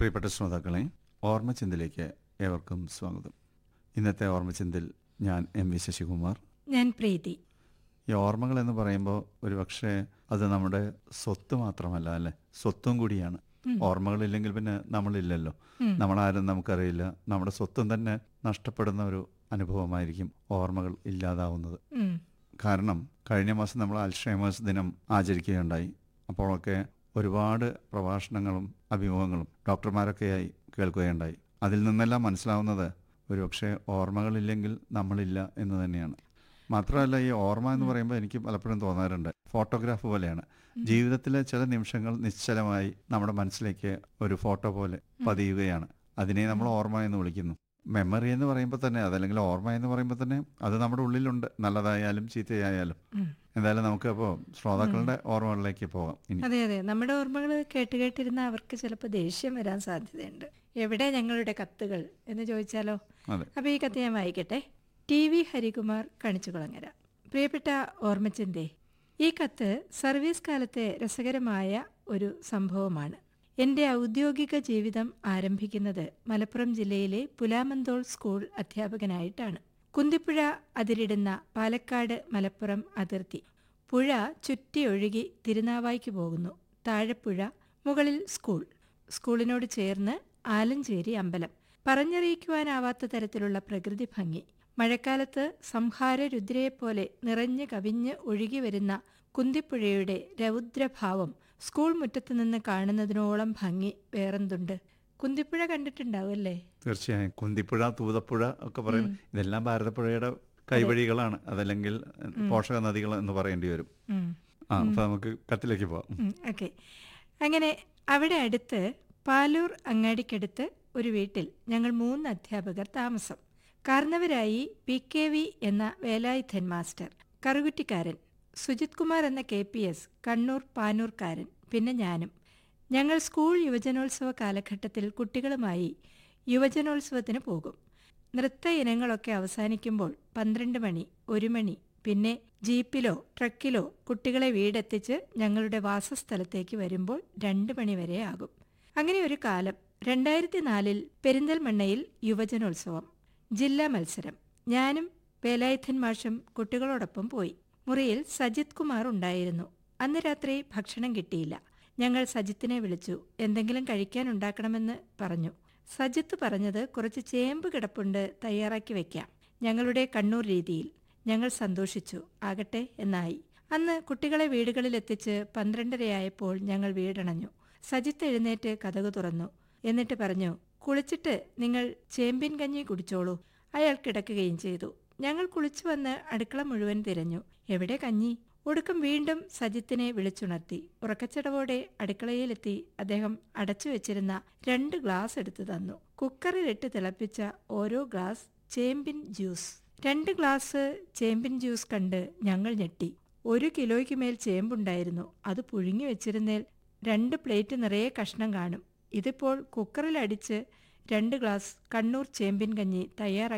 പ്രിയപ്പെട്ട ശ്രോതാക്കളെ, ഓർമ്മചിന്തിലേക്ക് ഏവർക്കും സ്വാഗതം. ഇന്നത്തെ ഓർമ്മചിന്തിൽ ഞാൻ എം.വി. ശശികുമാർ. ഞാൻ പ്രീതി. ഈ ഓർമ്മകൾ എന്ന് പറയുമ്പോൾ ഒരുപക്ഷെ അത് നമ്മുടെ സ്വത്ത് മാത്രമല്ല, അല്ലേ, സ്വത്തും കൂടിയാണ്. ഓർമ്മകളില്ലെങ്കിൽ പിന്നെ നമ്മളില്ലല്ലോ, നമ്മളാരും നമുക്കറിയില്ല. നമ്മുടെ സ്വത്തും തന്നെ നഷ്ടപ്പെടുന്ന ഒരു അനുഭവമായിരിക്കും ഓർമ്മകൾ ഇല്ലാതാവുന്നത്. കാരണം കഴിഞ്ഞ മാസം നമ്മൾ അൽഷൈമേഴ്സ് ദിനം ആചരിക്കുകയുണ്ടായി. അപ്പോഴൊക്കെ ഒരുപാട് പ്രഭാഷണങ്ങളും അഭിമുഖങ്ങളും ഡോക്ടർമാരൊക്കെയായി കേൾക്കുകയുണ്ടായി. അതിൽ നിന്നെല്ലാം മനസ്സിലാവുന്നത് ഒരുപക്ഷെ ഓർമ്മകളില്ലെങ്കിൽ നമ്മളില്ല എന്ന് തന്നെയാണ്. മാത്രമല്ല, ഈ ഓർമ്മ എന്ന് പറയുമ്പോൾ എനിക്ക് പലപ്പോഴും തോന്നാറുണ്ട്, ഫോട്ടോഗ്രാഫ് പോലെയാണ്. ജീവിതത്തിലെ ചില നിമിഷങ്ങൾ നിശ്ചലമായി നമ്മുടെ മനസ്സിലേക്ക് ഒരു ഫോട്ടോ പോലെ പതിയുകയാണ്. അതിനെ നമ്മൾ ഓർമ്മ എന്ന് വിളിക്കുന്നു. മെമ്മറി എന്ന് പറയുമ്പോൾ തന്നെ, അതല്ലെങ്കിൽ ഓർമ്മ എന്ന് പറയുമ്പോൾ തന്നെ അത് നമ്മുടെ ഉള്ളിലുണ്ട്, നല്ലതായാലും ചീത്തയായാലും. എന്തായാലും നമുക്ക് അപ്പോൾ ശ്രോതാക്കളുടെ ഓർമ്മകളിലേക്ക് പോകാം. അതെ, നമ്മുടെ ഓർമ്മകൾ കേട്ടിരുന്ന അവർക്ക് ചിലപ്പോൾ ദേഷ്യം വരാൻ സാധ്യതയുണ്ട്. എവിടെ ഞങ്ങളുടെ കത്തുകൾ എന്ന് ചോദിച്ചാലോ? അപ്പോൾ ഈ കത്ത് ഞാൻ വായിക്കട്ടെ. TV ഹരികുമാർ, കണിച്ചുകുളങ്ങര. പ്രിയപ്പെട്ട ഓർമ്മചിന്തേ, ഈ കത്ത് സർവീസ് കാലത്തെ രസകരമായ ഒരു സംഭവമാണ്. എൻ്റെ ഔദ്യോഗിക ജീവിതം ആരംഭിക്കുന്നത് മലപ്പുറം ജില്ലയിലെ പുലാമന്തോൾ സ്കൂൾ അധ്യാപകനായിട്ടാണ്. കുന്തിപ്പുഴ അതിരിടുന്ന പാലക്കാട് മലപ്പുറം അതിർത്തി. പുഴ ചുറ്റി ഒഴുകി തിരുനാവായിക്ക് പോകുന്നു. താഴെപ്പുഴ, മുകളിൽ സ്കൂൾ. സ്കൂളിനോട് ചേർന്ന് ആലഞ്ചേരി അമ്പലം. പറഞ്ഞറിയിക്കുവാനാവാത്ത തരത്തിലുള്ള പ്രകൃതി ഭംഗി. മഴക്കാലത്ത് സംഹാരരുദ്രയെപ്പോലെ നിറഞ്ഞു കവിഞ്ഞ് ഒഴുകി വരുന്ന കുന്തിപ്പുഴയുടെ രൗദ്രഭാവം സ്കൂൾ മുറ്റത്തുനിന്ന് കാണുന്നതിനോളം ഭംഗി വേറെന്തുണ്ട്? കുന്തിപ്പുഴ കണ്ടിട്ടുണ്ടാവും അല്ലേ? തീർച്ചയായും. കുന്തിപ്പുഴ, തൂതപ്പുഴ ഒക്കെ പറയുന്നത് ഇതെല്ലാം ഭാരതപ്പുഴയുടെ കൈവഴികളാണ്, അതല്ലെങ്കിൽ പോഷക നദികൾ എന്ന് പറയേണ്ടി വരും. അപ്പൊ നമുക്ക് കത്തിലേക്ക് പോവാം. ഓക്കെ. അങ്ങനെ അവിടെ അടുത്ത് പാലൂർ അങ്ങാടിക്കടുത്ത് ഒരു വീട്ടിൽ ഞങ്ങൾ 3 അധ്യാപകർ താമസം. കാർന്നവരായി PKV എന്ന വേലായുധൻ മാസ്റ്റർ, കറുകുറ്റിക്കാരൻ, സുജിത് കുമാർ എന്ന KPS, കണ്ണൂർ പാനൂർക്കാരൻ, പിന്നെ ഞാനും. ഞങ്ങൾ സ്കൂൾ യുവജനോത്സവ കാലഘട്ടത്തിൽ കുട്ടികളുമായി യുവജനോത്സവത്തിന് പോകും. നൃത്ത ഇനങ്ങളൊക്കെ അവസാനിക്കുമ്പോൾ 12 മണി, 1 മണി, പിന്നെ ജീപ്പിലോ ട്രക്കിലോ കുട്ടികളെ വീടെത്തിച്ച് ഞങ്ങളുടെ വാസസ്ഥലത്തേക്ക് വരുമ്പോൾ 2 മണി വരെ ആകും. അങ്ങനെ ഒരു കാലം. 2004 പെരിന്തൽമണ്ണയിൽ യുവജനോത്സവം, ജില്ലാ മത്സരം. ഞാനും വേലായുധൻ മാഷും കുട്ടികളോടൊപ്പം പോയി. മുറിയിൽ സജിത് കുമാർ ഉണ്ടായിരുന്നു. അന്ന് രാത്രി ഭക്ഷണം കിട്ടിയില്ല. ഞങ്ങൾ സജിത്തിനെ വിളിച്ചു. എന്തെങ്കിലും കഴിക്കാൻ ഉണ്ടാക്കണമെന്ന് പറഞ്ഞു. സജിത്ത് പറഞ്ഞത് കുറച്ച് ചേമ്പ് കിടപ്പുണ്ട്, തയ്യാറാക്കി വെക്കാം, ഞങ്ങളുടെ കണ്ണൂർ രീതിയിൽ. ഞങ്ങൾ സന്തോഷിച്ചു. ആകട്ടെ എന്നായി. അന്ന് കുട്ടികളെ വീടുകളിലെത്തിച്ച് 12:30 ഞങ്ങൾ വീടണഞ്ഞു. സജിത്ത് എഴുന്നേറ്റ് കതക് തുറന്നു. എന്നിട്ട് പറഞ്ഞു, കുളിച്ചിട്ട് നിങ്ങൾ ചേമ്പിൻ കഞ്ഞി കുടിച്ചോളൂ. അയാൾ കിടക്കുകയും ചെയ്തു. ഞങ്ങൾ കുളിച്ചു വന്ന് അടുക്കള മുഴുവൻ തിരഞ്ഞു. എവിടെ കഞ്ഞി? ഒടുക്കം വീണ്ടും സജിത്തിനെ വിളിച്ചുണർത്തി. ഉറക്കച്ചടവോടെ അടുക്കളയിലെത്തി അദ്ദേഹം അടച്ചു വെച്ചിരുന്ന 2 ഗ്ലാസ് എടുത്തു തന്നു. കുക്കറിലിട്ട് തിളപ്പിച്ച ഓരോ ഗ്ലാസ് ചേമ്പിൻ ജ്യൂസ്. 2 ഗ്ലാസ് ചേമ്പിൻ ജ്യൂസ് കണ്ട് ഞങ്ങൾ ഞെട്ടി. 1 കിലോയ്ക്ക് മേൽ ചേമ്പുണ്ടായിരുന്നു. അത് പുഴുങ്ങി വെച്ചിരുന്നേൽ 2 പ്ലേറ്റ് നിറയെ കഷ്ണം കാണും. ഇതിപ്പോൾ കുക്കറിലടിച്ച് 2 ഗ്ലാസ് കണ്ണൂർ ചേമ്പിൻ കഞ്ഞി തയ്യാറാക്കി